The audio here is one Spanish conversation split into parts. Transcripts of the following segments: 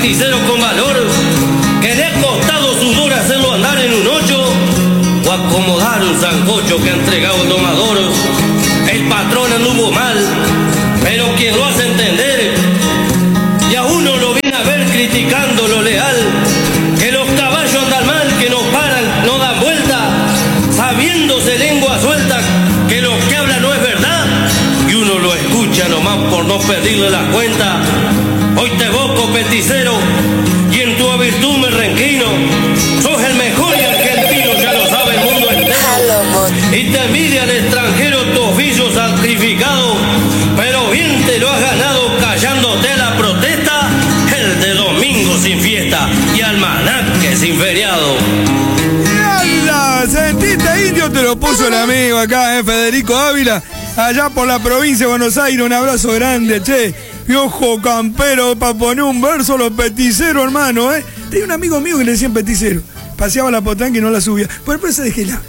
peticero con valor, que le ha costado sudor hacerlo andar en un 8 o acomodar un sancocho que ha entregado el domador. El patrón anduvo mal, pero quien lo hace entender, y a uno lo viene a ver criticando lo leal, que los caballos andan mal, que no paran, no dan vuelta, sabiéndose lengua suelta, que lo que habla no es verdad, y uno lo escucha nomás por no pedirle la cuenta. Hoy te evoco, peticero, y en tu virtud me renquino, sos el mejor y argentino, ya lo sabe el mundo entero, y te envidia al extranjero tu oficio sacrificado, pero bien te lo has ganado callándote a la protesta, el de domingo sin fiesta y almanaque sin feriado. ¡Yala! ¿Sentiste, indio? Te lo puso el amigo acá, Federico Ávila, allá por la provincia de Buenos Aires. Un abrazo grande, che. Viejo campero, para poner un verso los peticeros, hermano, Tenía un amigo mío que le decían peticero. Paseaba la potranca y no la subía. Por eso dejé la.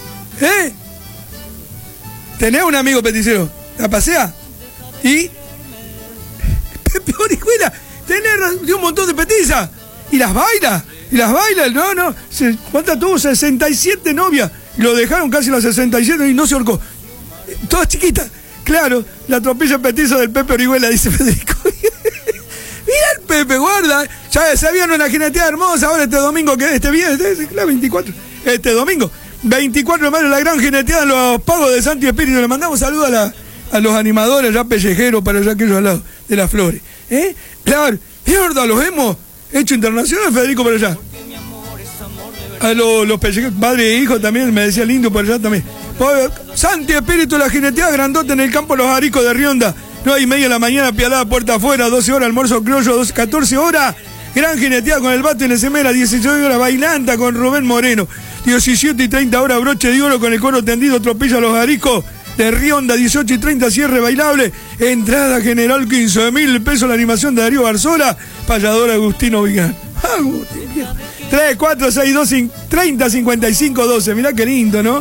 ¿Tenés un amigo peticero? ¿La pasea? ¿Y? Pepe Orihuela, tenés un montón de petizas. ¿Y las baila? No. ¿Cuántas tuvo? 67 novias. Y lo dejaron casi a las 67 y no se ahorcó. Todas chiquitas. Claro, la tropilla petiza del Pepe Orihuela, dice Federico. Mira el Pepe, guarda. Ya se vieron una jineteada hermosa. Ahora este domingo, que este viernes, claro, 24. Este domingo, 24 de mayo, la gran jineteada en los pagos de Santo y Espíritu. Le mandamos saludos a los animadores ya pellejeros para allá aquellos al lado de las flores. Claro, mierda, los hemos hecho internacional, Federico, para allá. A los pellejeros, padre e hijo también, me decía lindo por allá también. Santi Espíritu, la jineteada grandota en el campo Los Aricos de Rionda, 9:30 de la mañana, pialada puerta afuera, 12 horas, almuerzo criollo, 14 horas, gran jineteada con el Bato en Esemera, 16 horas, bailanta con Rubén Moreno, 17:30 horas, broche de oro con el coro tendido, tropilla Los Aricos de Rionda, 18:30, cierre bailable, entrada general, 15.000 pesos, la animación de Darío Barzola, payador Agustino Vigán. Agustín, viejo. 3, 4, 6, 2, 30, 55, 12. Mirá qué lindo, ¿no?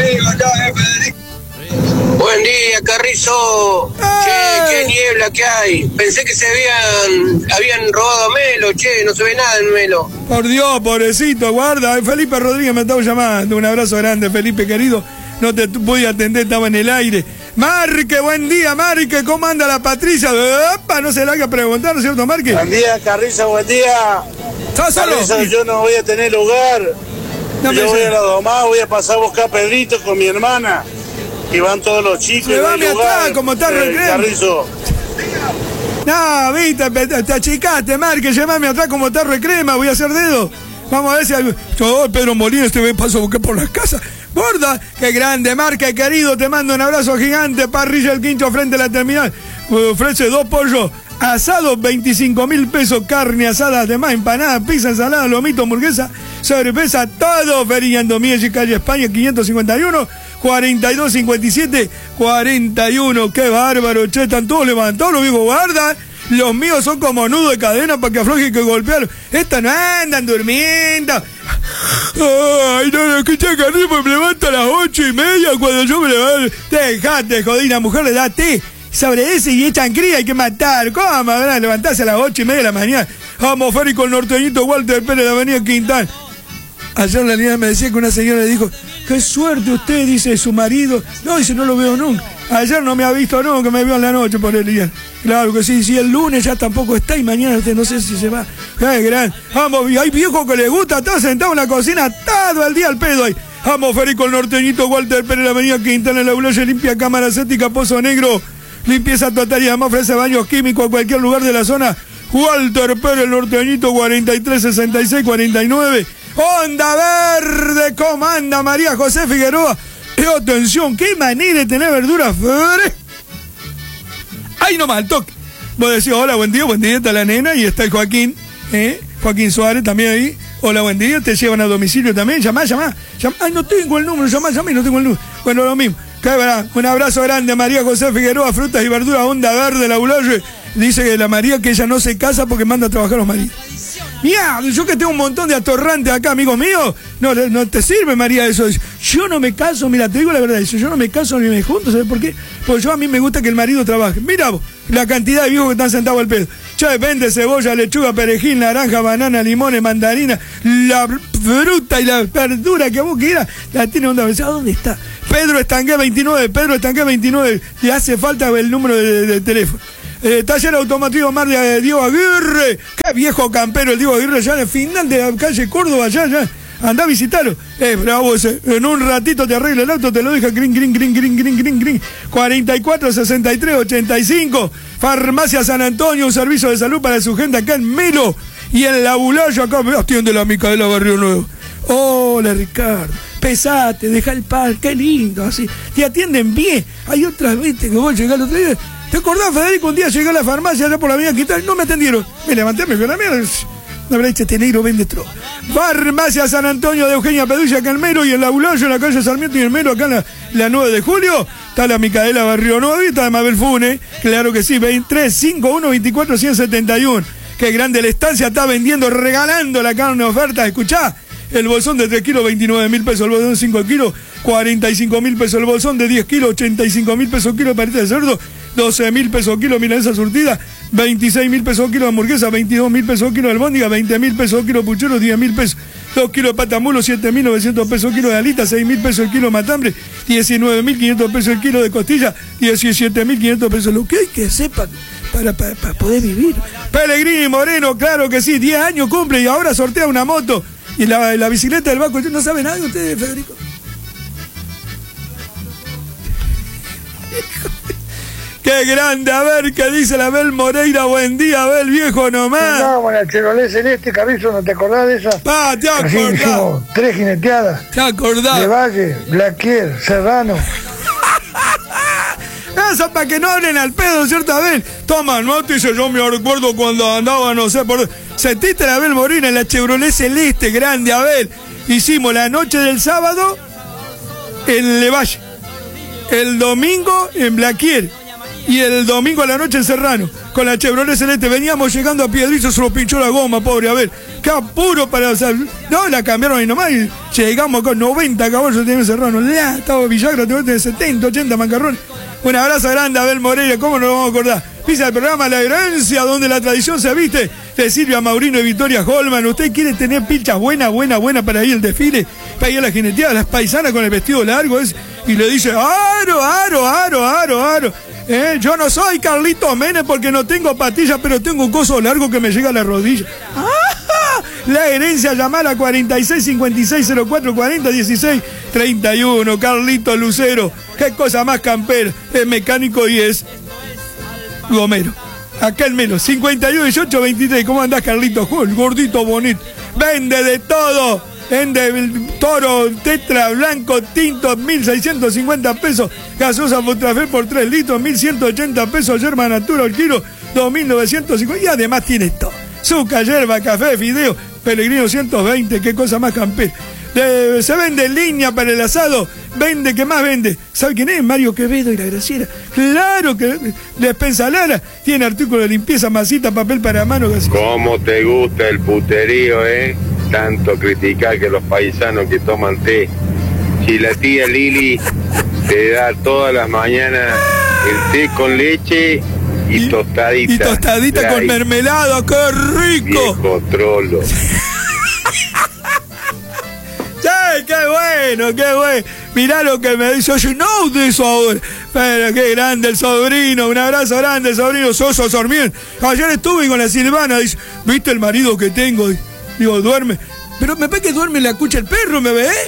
Buen día, Carrizo. Che, qué niebla que hay. Pensé que se habían robado a Melo, che, no se ve nada en Melo. Por Dios, pobrecito, guarda. Felipe Rodríguez me estaba llamando. Un abrazo grande, Felipe, querido. No te pude atender, estaba en el aire. Marque, buen día, Marque. ¿Cómo anda la Patricia? ¡Opa! No se la haga preguntar, ¿no es cierto, Marque? Buen día, Carrizo, buen día. ¿Estás solo? Carrizo, yo no voy a tener lugar. No, yo voy a la domada, voy a pasar a buscar a Pedrito con mi hermana. Y van todos los chicos. Llévame atrás, como está recreo. Carrizo. No, viste, te achicaste, Marque. Llévame atrás como está recrema. Voy a hacer dedo. Vamos a ver si yo, Pedro Molina, paso a buscar por las casas. Gorda, qué grande, Marque, querido. Te mando un abrazo gigante. Parrilla El Quincho frente a la terminal. Ofrece 2 pollos asados, 25.000 pesos, carne asada, además empanada, pizza, ensalada, lomito, hamburguesa, sobrepesa, todo. Feria en Domínguez, calle España, 551, 4257, 41. Qué bárbaro, che, están todos levantados, los viejos, guarda. Los míos son como nudo de cadena para que afloje y que golpearlo. Estas no andan durmiendo. Ay, no, escucha, Carrizo, me levanto a las 8:30 cuando yo me levanto. Dejate, jodida mujer, le da té sobre ese y echan cría, hay que matar. ¿Cómo van a levantarse a las 8:30 de la mañana? Vamos, Ferry, con el norteñito Walter Pérez de Avenida Quintán. Ayer en la línea me decía que una señora le dijo, qué suerte usted, dice su marido. No, dice, no lo veo nunca. Ayer no me ha visto nunca, me vio en la noche por el día. Claro que sí, si el lunes ya tampoco está y mañana usted no sé si se va. Qué gran. Vamos, hay viejos que les gusta estar sentado en la cocina todo el día al pedo ahí. Vamos, Ferry, con el norteñito Walter Pérez de la Avenida Quintana, en la Bulaya, limpia cámara séptica, Pozo Negro. Limpieza total y además ofrece baños químicos a cualquier lugar de la zona. Walter Pérez, el norteñito, 43 66 49. Onda Verde, ¿cómo anda María José Figueroa? Atención, qué manera de tener verduras frescas. Ay, no mal toque. Vos decís, hola, buen día, está la nena y está el Joaquín, Joaquín Suárez también ahí. Hola, buen día, te llevan a domicilio también. Llamá. Ay, no tengo el número, llamá y no tengo el número. Bueno, lo mismo. Un abrazo grande a María José Figueroa, frutas y verduras, Onda Verde, la Bulaye. Dice que la María que ella no se casa porque manda a trabajar a los maridos. Mira, yo que tengo un montón de atorrantes acá, amigos míos, no te sirve, María, eso. Yo no me caso, mira, te digo la verdad, yo no me caso ni me junto, ¿sabes por qué? Porque a mí me gusta que el marido trabaje. Mira vos, la cantidad de viejos que están sentados al pedo. Ya depende, cebolla, lechuga, perejil, naranja, banana, limones, mandarina, la fruta y la verdura que vos quieras, la tiene onda. ¿Dónde está? Pedro Estangué 29, le hace falta el número de teléfono. Taller automotrivo Mar de Diego Aguirre, qué viejo campero el Diego Aguirre, ya en el final de la calle Córdoba, ya, andá a visitarlo. Bravo ese, en un ratito te arregla el auto, te lo deja green. 44 63 85, Farmacia San Antonio, un servicio de salud para su gente acá en Melo y en La Bulaya, acá atiende la Micaela Barrio Nuevo. Hola Ricardo, pesate, deja el pan, qué lindo, así, te atienden bien. Hay otras veces que vos llegás el otro día. ¿Te acordás, Federico? Un día llegué a la farmacia allá por la avenida Quintana, no me atendieron. Me levanté, me fui a la mierda. La verdad, este negro vende tro. Farmacia San Antonio de Eugenia Pedulla, acá en Melo, y en La Bulayo, en la calle Sarmiento y en Melo, acá en la 9 de julio. Está la Micaela Barrio Nuevo y está Mabel Fune. Claro que sí, 2351-24-171. Qué grande la estancia, está vendiendo, regalando la carne oferta. Escuchá. El bolsón de 3 kilos, 29.000 pesos. El bolsón de 5 kilos, 45.000 pesos. El bolsón de 10 kilos, 85.000 pesos kilo. Paleta de cerdo, 12.000 pesos kilo. Milanesa surtida, 26.000 pesos kilo. Hamburguesa, 22.000 pesos kilo. Albóndiga, 20.000 pesos kilo. Puchero, 10.000 pesos. 2 kilos de patamulo, 7.900 pesos kilo. De alita, 6.000 pesos el kilo. Matambre, 19.500 pesos el kilo. De costilla, 17.500 pesos. Lo que hay que sepan para poder vivir. Pellegrini Moreno, claro que sí, 10 años cumple y ahora sortea una moto. Y la bicicleta del banco, ¿no sabe nada de ustedes, Federico? ¡Qué grande! A ver, ¿qué dice la Abel Moreira? Buen día, Abel, viejo nomás. Andábamos en la Chevrolet Celeste, Carrizo, ¿no te acordás de esa? Te acordás. 3 jineteadas. ¿Te acordás? De Valle, Blaquier, Serrano. Eso para que no hablen al pedo, ¿cierto, Abel? Toma, no te dice, yo me recuerdo cuando andaba, no sé por... Sentiste la Abel Morina en la Chevrolet Celeste, grande, Abel. Hicimos la noche del sábado en Levalle, el domingo en Blaquier y el domingo a la noche en Serrano. Con la Chevrolet Celeste veníamos llegando a Piedrizo, se lo pinchó la goma, pobre Abel. Qué apuro para... O sea, no, la cambiaron ahí nomás y llegamos con 90 caballos de Serrano. Estaba Villagra, de 70, 80 mancarrones. Un abrazo grande a Abel Moreira, ¿cómo no lo vamos a acordar? Pisa el programa La Herencia, donde la tradición se viste, de Silvia Maurino y Victoria Holman. ¿Usted quiere tener pinchas buena para ir al desfile? Para ir a la jineteada, las paisanas con el vestido largo y le dice, aro. Yo no soy Carlito Menes porque no tengo patillas, pero tengo un coso largo que me llega a la rodilla. La Herencia, llamar a 46 56 04 40 16 31. Carlito Lucero, qué cosa más campera. Es mecánico y es gomero. Acá el menos, 51 18 23. ¿Cómo andás, Carlito? El gordito bonito. Vende de todo. Vende el toro, tetra, blanco, tinto, 1.650 pesos. Gaseosa Futrafel por 3 litros, 1.180 pesos. Yerba Natura al kilo, 2.950. Y además tiene todo. Azúcar, yerba, café, fideo. Pellegrino 120, qué cosa más campera. Se vende línea para el asado. Vende, ¿qué más vende? ¿Sabe quién es? Mario Quevedo y la Graciera. Claro que Despensa Lara. Tiene artículos de limpieza, masita, papel para mano. ¿Cómo te gusta el puterío, Tanto criticar que los paisanos que toman té. Si la tía Lili te da todas las mañanas el té con leche y tostadita. Y tostadita con mermelada, ¡qué rico! Viejo trolo. ¡Qué bueno! Mirá lo que me dice, oye, no de eso ahora. Pero qué grande el sobrino, un abrazo grande, sobrino Soso Sormien. Ayer estuve con la Silvana, dice, ¿viste el marido que tengo? Digo, duerme. Pero me parece que duerme en la cucha el perro, ¿me ve?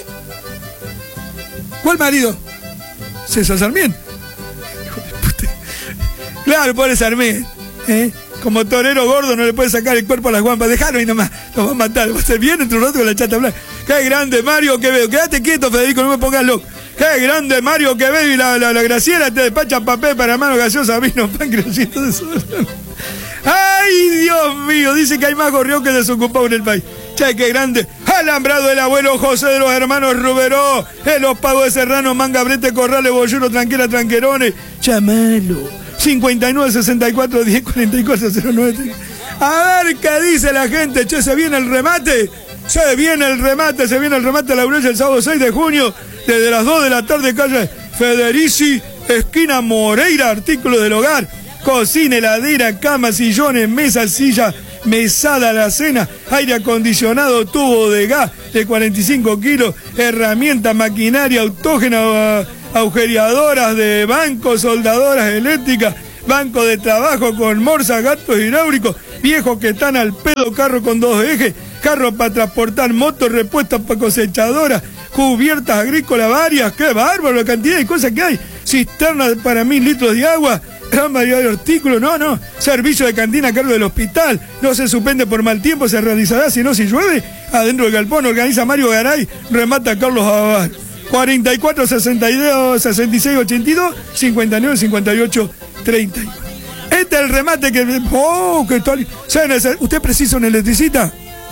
¿Cuál marido? César Sarmiento. Hijo de puta. Claro, pobre Sarmiento. Como torero gordo no le puede sacar el cuerpo a las guampas. Dejalo ahí nomás, lo va a matar. Va a ser bien entre un rato con la chata blanca. Qué grande Mario Quevedo. Quédate quieto, Federico, no me pongas loco. Qué grande Mario Quevedo y la Graciela te despachan papel para mano gaseosa, vino, pan, crecitos de sol. ¡Ay, Dios mío! Dice que hay más gorrión que desocupado en el país. Che, qué grande. Alambrado el abuelo José de los hermanos Ruberó. En los pagos de Serrano, Manga, Brete, Corrales, Bollero, Tranquera, Tranquerones. Chamalo. 59 64 10 44 09. A ver qué dice la gente. Che, se viene el remate. Se viene el remate de la Laurella el sábado 6 de junio, desde las 2 de la tarde, calle Federici, esquina Moreira, artículos del hogar, cocina, heladera, cama, sillones, mesa, silla, mesada, la cena, aire acondicionado, tubo de gas de 45 kilos, herramientas, maquinaria autógena, agujereadoras de bancos, soldadoras eléctricas, banco de trabajo con morsas, gatos hidráulicos, viejos que están al pedo, carro con 2 ejes, carro para transportar motos, repuestos para cosechadoras, cubiertas agrícolas varias, qué bárbaro la cantidad de cosas que hay, cisternas para 1000 litros de agua, gran variedad de artículos, no, servicio de cantina a cargo del hospital, no se suspende por mal tiempo, se realizará, si llueve, adentro del galpón, organiza Mario Garay, remata Carlos Abad, 44 62 66 82 59 58 31. Este es el remate que... ¡Oh, qué tal! ¿Usted precisa una electricista?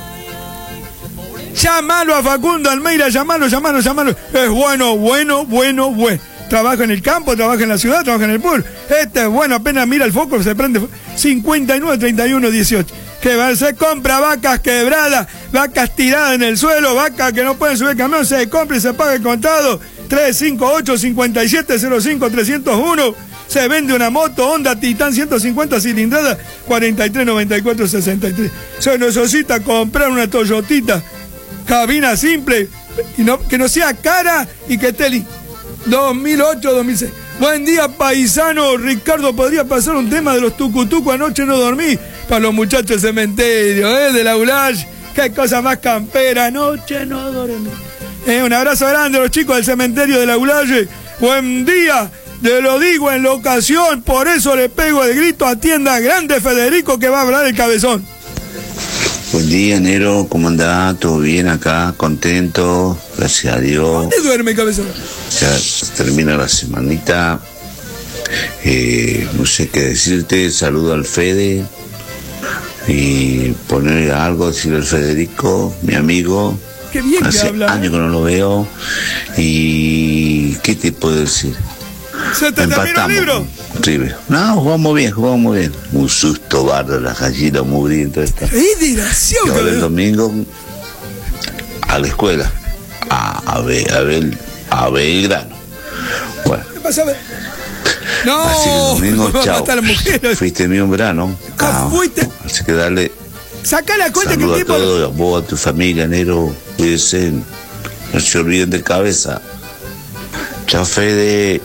Llámalo a Facundo Almeida, llámalo. Es bueno. Trabaja en el campo, trabaja en la ciudad, trabaja en el pueblo. Este es bueno, apenas mira el foco, se prende 59 31 18. Que se compra vacas quebradas, vacas tiradas en el suelo, vacas que no pueden subir el camión, se compra y se paga el contado. 358 57 05 301. Se vende una moto Honda Titan 150 cilindradas, 43 94 63. Se necesita comprar una Toyotita, cabina simple, y que no sea cara y que esté 2008, 2006. Buen día, paisano. Ricardo, ¿podría pasar un tema de los tucutucos? Anoche no dormí. Para los muchachos del cementerio, de la Ulage. Qué cosa más campera. Anoche no dormí. Un abrazo grande a los chicos del cementerio de la Ulage. Buen día. Te lo digo en la ocasión. Por eso le pego el grito. Atienda grande Federico que va a hablar el cabezón. Buen día, Nero, ¿cómo andás? ¿Todo bien acá? ¿Contento? Gracias a Dios. ¿Dónde duerme, cabezón? Ya termina la semanita. No sé qué decirte. Saludo al Fede. Y poner algo, decirle al Federico, mi amigo. Qué bien que hace habla. años que no lo veo. Y ¿qué te puedo decir? ¿Se te terminó el libro? River. No, jugamos bien. Un susto bardo, la gallina mugrienta esta. ¡Qué dilación! Ahora el domingo a la escuela, a Belgrano. Bueno. ¿Qué pasa? No, así que el domingo, chao. Fuiste mi verano. Fuiste. Así que dale. Sacá la cuenta que el tipo. A todos, vos, a tu familia, Nero, cuídense. No se olviden de cabeza. Chao, Fede.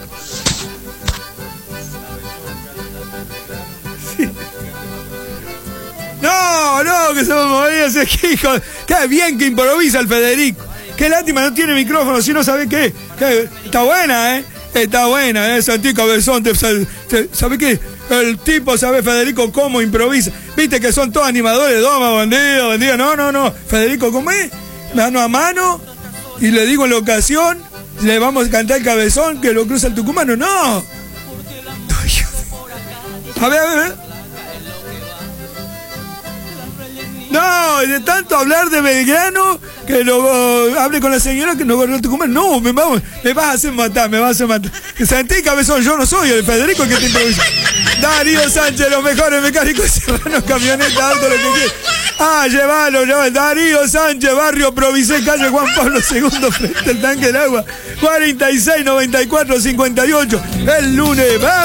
No, que se me moría ese hijo. Qué bien que improvisa el Federico. Qué lástima, no tiene micrófono, si no sabe qué. Está buena, Está buena, Santi Cabezón. ¿Sabe qué? El tipo sabe, Federico, cómo improvisa. Viste que son todos animadores. Doma, buen día. No. Federico, ¿cómo es? Mano a mano. Y le digo en la ocasión, le vamos a cantar el cabezón que lo cruza el tucumano. No. A ver. No, de tanto hablar de Belgrano, que lo hable con la señora que no corrió el Tucumán. No, me vas a hacer matar. Sentí, cabezón, yo no soy el Federico que te improvisa. Darío Sánchez, los mejores mecánicos serranos, camioneta, auto, lo que quieras. Llévalo. Darío Sánchez, barrio Provicé, calle Juan Pablo II, frente al tanque del agua. 46 94 58. El lunes va.